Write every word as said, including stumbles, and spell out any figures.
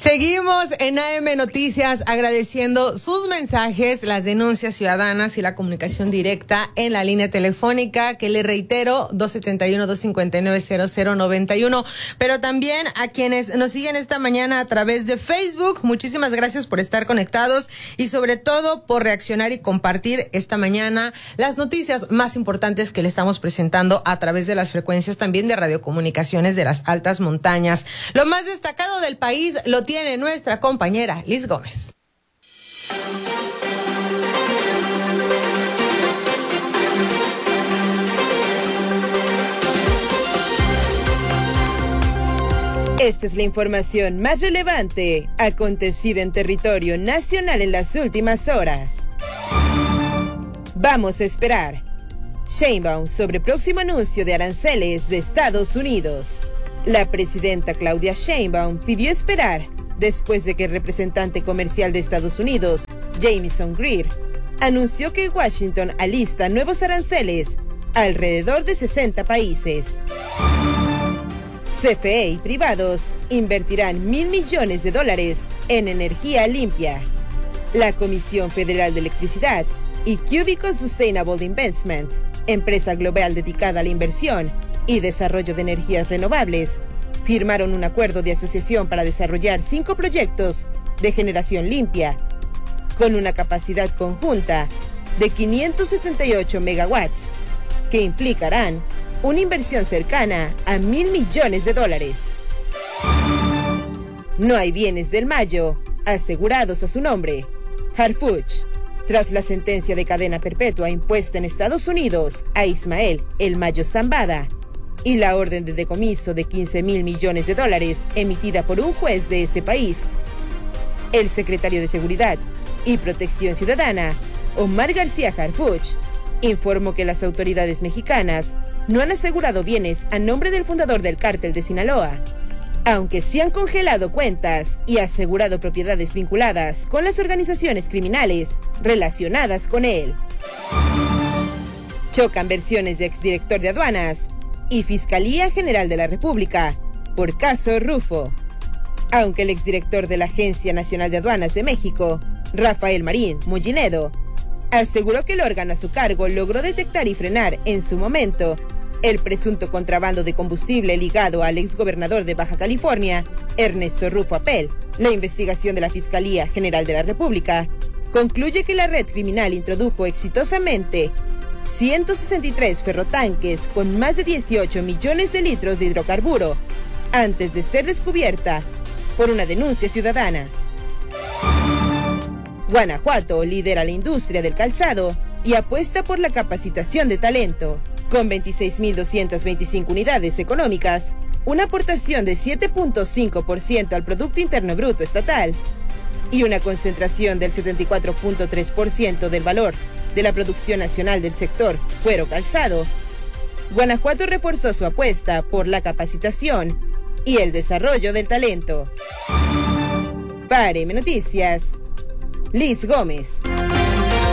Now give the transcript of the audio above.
Seguimos en A M Noticias agradeciendo sus mensajes, las denuncias ciudadanas y la comunicación directa en la línea telefónica que le reitero dos siete uno, dos cinco nueve, cero cero nueve uno, pero también a quienes nos siguen esta mañana a través de Facebook. Muchísimas gracias por estar conectados y sobre todo por reaccionar y compartir esta mañana las noticias más importantes que le estamos presentando a través de las frecuencias también de radiocomunicaciones de las altas montañas. Lo más destacado del país lo tiene nuestra compañera Liz Gómez. Esta es la información más relevante acontecida en territorio nacional en las últimas horas. Vamos a esperar. Sheinbaum sobre próximo anuncio de aranceles de Estados Unidos. La presidenta Claudia Sheinbaum pidió esperar después de que el representante comercial de Estados Unidos, Jamieson Greer, anunció que Washington alista nuevos aranceles a alrededor de sesenta países. C F E y privados invertirán mil millones de dólares en energía limpia. La Comisión Federal de Electricidad y Cubico Sustainable Investments, empresa global dedicada a la inversión y desarrollo de energías renovables, firmaron un acuerdo de asociación para desarrollar cinco proyectos de generación limpia, con una capacidad conjunta de quinientos setenta y ocho megawatts, que implicarán una inversión cercana a mil millones de dólares. No hay bienes del Mayo asegurados a su nombre. Harfuch, tras la sentencia de cadena perpetua impuesta en Estados Unidos a Ismael El Mayo Zambada y la orden de decomiso de quince mil millones de dólares emitida por un juez de ese país, el secretario de Seguridad y Protección Ciudadana, Omar García Harfuch, informó que las autoridades mexicanas no han asegurado bienes a nombre del fundador del cártel de Sinaloa, aunque sí han congelado cuentas y asegurado propiedades vinculadas con las organizaciones criminales relacionadas con él. Chocan versiones de exdirector de aduanas y Fiscalía General de la República por caso Rufo. Aunque el exdirector de la Agencia Nacional de Aduanas de México, Rafael Marín Mullinedo, aseguró que el órgano a su cargo logró detectar y frenar en su momento el presunto contrabando de combustible ligado al exgobernador de Baja California, Ernesto Rufo Apel. La investigación de la Fiscalía General de la República concluye que la red criminal introdujo exitosamente ciento sesenta y tres ferrotanques con más de dieciocho millones de litros de hidrocarburo antes de ser descubierta por una denuncia ciudadana. Guanajuato lidera la industria del calzado y apuesta por la capacitación de talento. Con veintiséis mil doscientas veinticinco unidades económicas, una aportación de siete punto cinco por ciento al Producto Interno Bruto estatal y una concentración del setenta y cuatro punto tres por ciento del valor de la producción nacional del sector cuero calzado, Guanajuato reforzó su apuesta por la capacitación y el desarrollo del talento. Para A M Noticias, Liz Gómez.